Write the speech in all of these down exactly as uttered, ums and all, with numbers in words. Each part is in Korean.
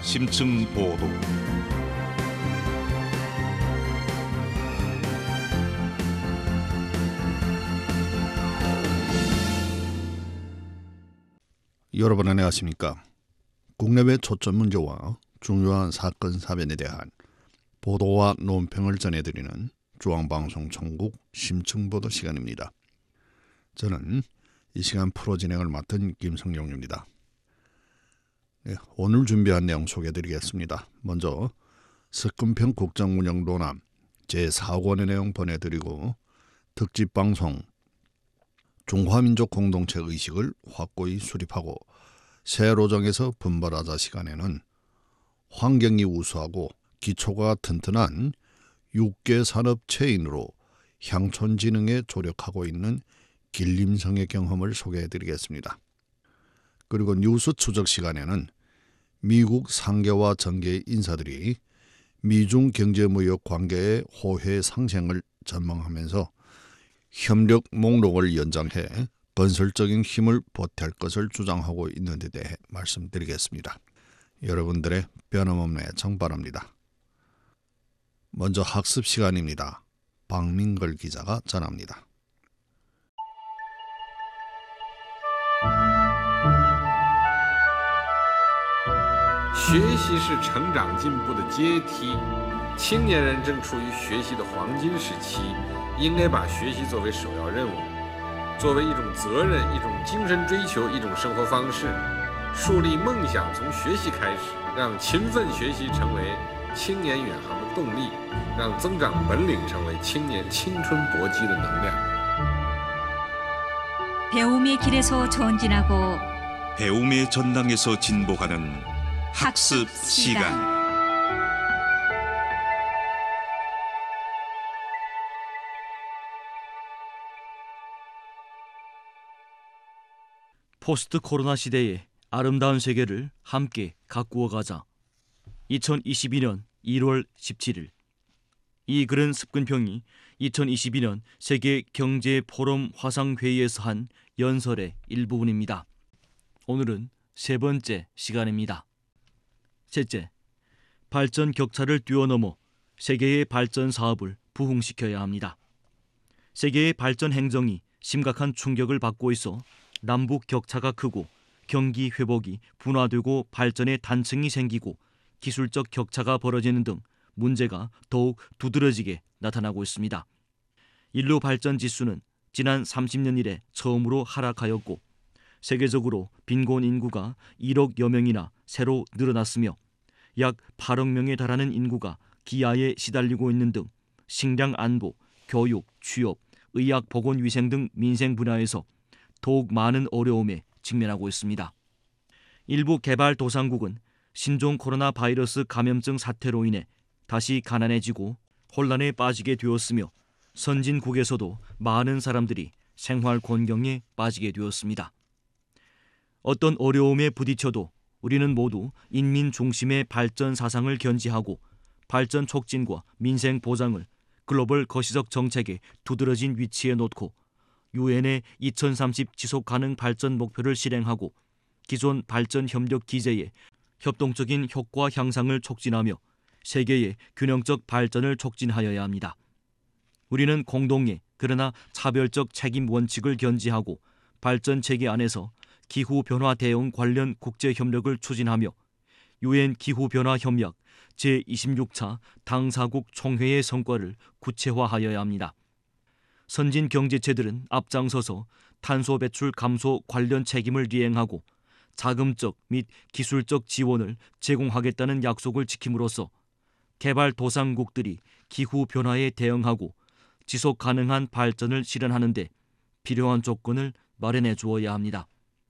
심층 보도. 여러분 안녕하십니까? 국내외 초점 문제와 중요한 사건 사변에 대한 보도와 논평을 전해드리는 중앙방송 전국 심층보도 시간입니다. 저는 이 시간 프로 진행을 맡은 김성용입니다. 네, 오늘 준비한 내용 소개해드리겠습니다. 먼저 석금평 국정운영 논함 제사 권의 내용 보내드리고 특집방송 중화민족 공동체 의식을 확고히 수립하고 새로정에서 분발하자 시간에는 환경이 우수하고 기초가 튼튼한 육개 산업 체인으로 향촌진흥에 조력하고 있는 길림성의 경험을 소개해드리겠습니다. 그리고 뉴스 추적 시간에는 미국 상계와 정계의 인사들이 미중 경제무역 관계의 호혜 상생을 전망하면서 협력 목록을 연장해 건설적인 힘을 보탤 것을 주장하고 있는 데 대해 말씀드리겠습니다. 여러분들의 변함없는 애청 바랍니다. 먼저 학습 시간입니다. 박민걸 기자가 전합니다. 学习是成长进步的阶梯，青年人正处于学习的黄金时期，应该把学习作为首要任务，作为一种责任、一种精神追求、一种生活方式，树立梦想从学习开始，让勤奋学习成为青年远航的动力，让增长本领成为青年青春搏击的能量。 배움의 길에서 전진하고 배움의 전당에서 진보하는 학습 시간. 포스트 코로나 시대의 아름다운 세계를 함께 가꾸어 가자. 이천이십이 년 일월 십칠일. 이 글은 습근평이 이천이십이 년 세계 경제 포럼 화상회의에서 한 연설의 일부분입니다. 오늘은 세 번째 시간입니다. 셋째, 발전 격차를 뛰어넘어 세계의 발전 사업을 부흥시켜야 합니다. 세계의 발전 행정이 심각한 충격을 받고 있어 남북 격차가 크고 경기 회복이 분화되고 발전의 단층이 생기고 기술적 격차가 벌어지는 등 문제가 더욱 두드러지게 나타나고 있습니다. 인류 발전 지수는 지난 삼십 년 이래 처음으로 하락하였고 세계적으로 빈곤 인구가 일억여 명이나 새로 늘어났으며 약 팔억 명에 달하는 인구가 기아에 시달리고 있는 등 식량 안보, 교육, 취업, 의학, 보건위생 등 민생 분야에서 더욱 많은 어려움에 직면하고 있습니다. 일부 개발도상국은 신종 코로나 바이러스 감염증 사태로 인해 다시 가난해지고 혼란에 빠지게 되었으며 선진국에서도 많은 사람들이 생활 곤경에 빠지게 되었습니다. 어떤 어려움에 부딪혀도 우리는 모두 인민 중심의 발전 사상을 견지하고 발전 촉진과 민생 보장을 글로벌 거시적 정책의 두드러진 위치에 놓고 유엔의 이천삼십 지속가능 발전 목표를 실행하고 기존 발전 협력 기제의 협동적인 효과 향상을 촉진하며 세계의 균형적 발전을 촉진하여야 합니다. 우리는 공동의 그러나 차별적 책임 원칙을 견지하고 발전 체계 안에서 기후변화 대응 관련 국제협력을 추진하며 유엔 기후변화협약 제이십육 차 당사국 총회의 성과를 구체화하여야 합니다. 선진 경제체들은 앞장서서 탄소 배출 감소 관련 책임을 이행하고 자금적 및 기술적 지원을 제공하겠다는 약속을 지킴으로써 개발도상국들이 기후변화에 대응하고 지속 가능한 발전을 실현하는 데 필요한 조건을 마련해 주어야 합니다.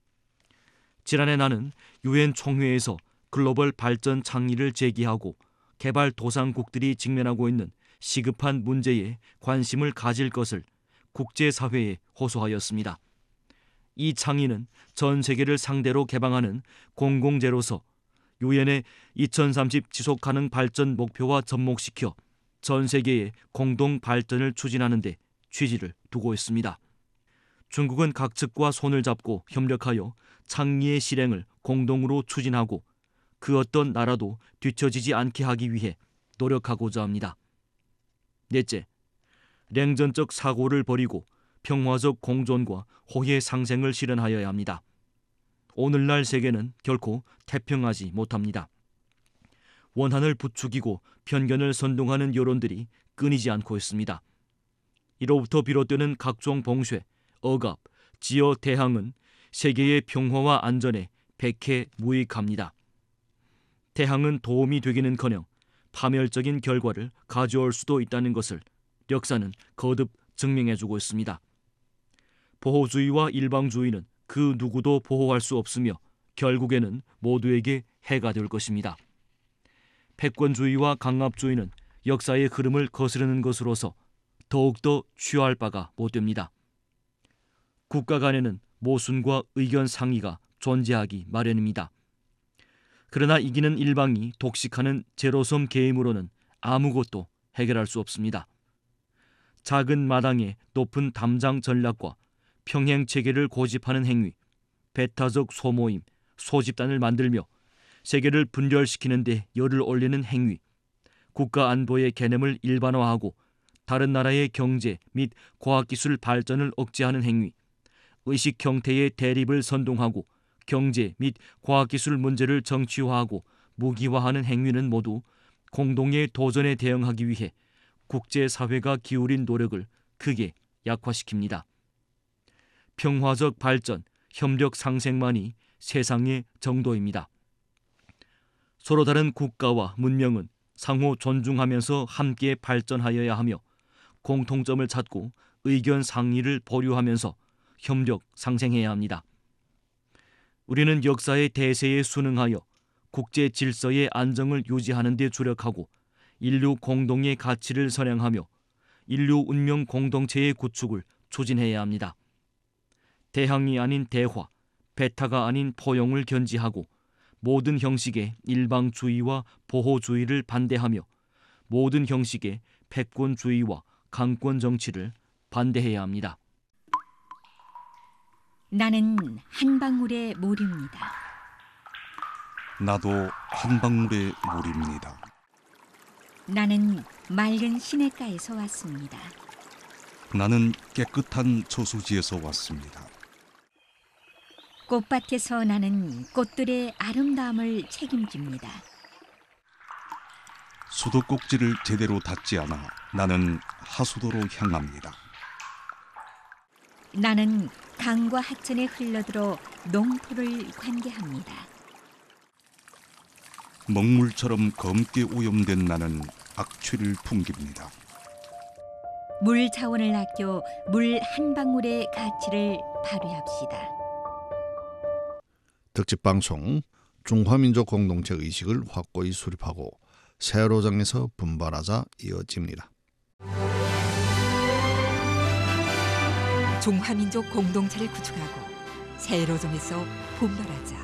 지난해 나는 유엔 총회에서 글로벌 발전倡의를 제기하고 개발도상국들이 직면하고 있는 시급한 문제에 관심을 가질 것을 국제사회에 호소하였습니다. 이倡의는 전 세계를 상대로 개방하는 공공재로서 유엔의 이천삼십 지속가능 발전 목표와 접목시켜 전 세계의 공동 발전을 추진하는 데 취지를 두고 있습니다. 중국은 각 측과 손을 잡고 협력하여 창의의 실행을 공동으로 추진하고 그 어떤 나라도 뒤처지지 않게 하기 위해 노력하고자 합니다. 넷째, 냉전적 사고를 버리고 평화적 공존과 호혜 상생을 실현하여야 합니다. 오늘날 세계는 결코 태평하지 못합니다. 원한을 부추기고 편견을 선동하는 여론들이 끊이지 않고 있습니다. 이로부터 비롯되는 각종 봉쇄, 억압, 지어 대항은 세계의 평화와 안전에 백해무익합니다. 대항은 도움이 되기는커녕 파멸적인 결과를 가져올 수도 있다는 것을 역사는 거듭 증명해주고 있습니다. 보호주의와 일방주의는 그 누구도 보호할 수 없으며 결국에는 모두에게 해가 될 것입니다. 패권주의와 강압주의는 역사의 흐름을 거스르는 것으로서 더욱더 취할 바가 못됩니다. 국가 간에는 모순과 의견 상이가 존재하기 마련입니다. 그러나 이기는 일방이 독식하는 제로섬 게임으로는 아무것도 해결할 수 없습니다. 작은 마당에 높은 담장 전략과 평행 체계를 고집하는 행위, 배타적 소모임, 소집단을 만들며 세계를 분열시키는 데 열을 올리는 행위, 국가 안보의 개념을 일반화하고 다른 나라의 경제 및 과학기술 발전을 억제하는 행위, 의식 형태의 대립을 선동하고 경제 및 과학기술 문제를 정치화하고 무기화하는 행위는 모두 공동의 도전에 대응하기 위해 국제사회가 기울인 노력을 크게 약화시킵니다. 평화적 발전, 협력 상생만이 세상의 정도입니다. 서로 다른 국가와 문명은 상호 존중하면서 함께 발전하여야 하며 공통점을 찾고 의견 상의를 보류하면서 협력 상생해야 합니다. 우리는 역사의 대세에 순응하여 국제 질서의 안정을 유지하는 데 주력하고 인류 공동의 가치를 선양하며 인류 운명 공동체의 구축을 추진해야 합니다. 대항이 아닌 대화, 배타가 아닌 포용을 견지하고 모든 형식의 일방주의와 보호주의를 반대하며 모든 형식의 패권주의와 강권 정치를 반대해야 합니다. 나는 한 방울의 물입니다. 나도 한 방울의 물입니다. 나는 맑은 시냇가에서 왔습니다. 나는 깨끗한 저수지에서 왔습니다. 꽃밭에서 나는 꽃들의 아름다움을 책임집니다. 수도꼭지를 제대로 닫지 않아 나는 하수도로 향합니다. 나는 강과 하천에 흘러들어 농토를 관계합니다. 먹물처럼 검게 오염된 나는 악취를 풍깁니다. 물 자원을 아껴 물 한 방울의 가치를 발휘합시다. 특집 방송 중화민족 공동체 의식을 확고히 수립하고 새로 정해서 분발하자 이어집니다. 중화민족 공동체를 구축하고 새로 정해서 분발하자.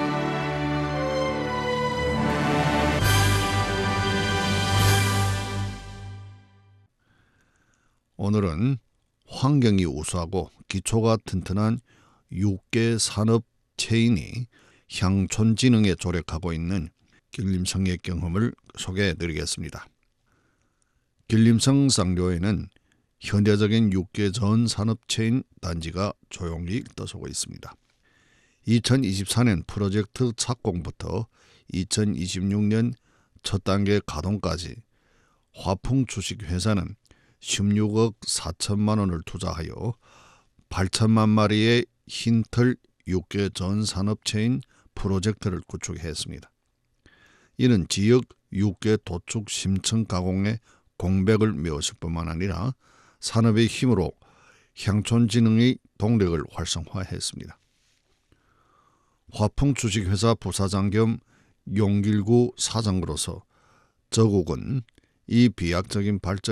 오늘은 환경이 우수하고 기초가 튼튼한 육 개 산업 체인이 향촌진흥에 조력하고 있는 길림성의 경험을 소개해드리겠습니다. 길림성 쌍교에는 현대적인 육 개 전 산업 체인 단지가 조용히 떠서고 있습니다. 이천이십사 년 프로젝트 착공부터 이천이십육 년 첫 단계 가동까지 화풍 주식회사는 십육억 사천만 원을 투자하여 팔천만 마리의 흰털 육 개 전 산업 체인 프로젝트를 구축했습니다. 이는 지역 육 개 도축 심층 가공의 공백을 메웠을 뿐만 아니라 산업의 힘으로 향촌진흥의 동력을 활성화했습니다. 화풍 주식회사 부사장 겸 용길구 사장으로서 저국은 이 비약적인 발전